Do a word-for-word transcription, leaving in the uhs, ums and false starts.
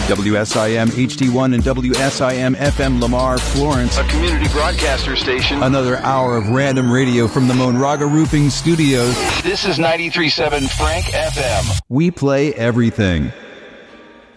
W S I M H D one and W S I M F M Lamar, Florence. A community broadcaster station. Another hour of random radio from the Monraga Roofing Studios. This is ninety-three point seven Frank F M. We play everything.